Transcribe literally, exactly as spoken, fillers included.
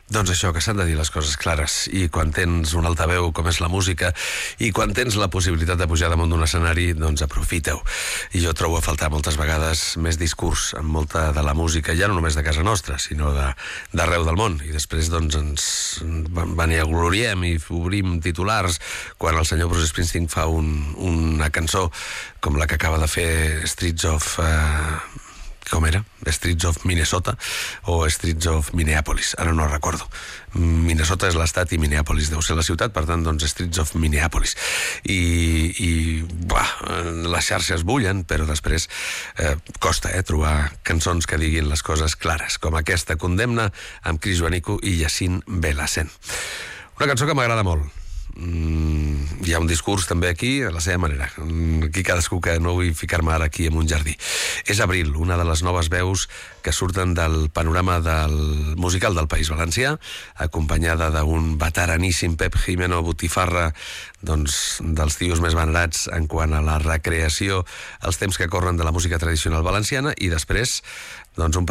Doncs això, que s'han de dir les coses clares, i quan tens un altaveu com és la música i quan tens la possibilitat de pujar damunt d'un escenari, doncs aprofita-ho. I jo trobo a faltar moltes vegades més discurs amb molta de la música, ja no només de casa nostra, sinó d'arreu del món, i després doncs ens vanagloriem i obrim titulars quan el senyor Bruce Springsteen fa un, una cançó com la que acaba de fer Streets of... Eh, com era? Streets of Minnesota o Streets of Minneapolis, ara no recordo. Minnesota és l'estat i Minneapolis deu ser la ciutat, per tant, doncs Streets of Minneapolis. I, i buah, les xarxes bullen, però després eh, costa eh, trobar cançons que diguin les coses clares, com aquesta Condemna amb Chris Joanico i Yacine Belacén. Una cançó que m'agrada molt. Mm, hi ha un discurs també aquí a la seva manera, aquí cadascú, que no vull ficar-me ara aquí en un jardí. És Abril, una de les noves veus que surten del panorama del musical del País Valencià, acompanyada d'un veteraníssim Pep Jimeno Botifarra, doncs dels tios més venerats en quant a la recreació als temps que corren de la música tradicional valenciana, i després doncs un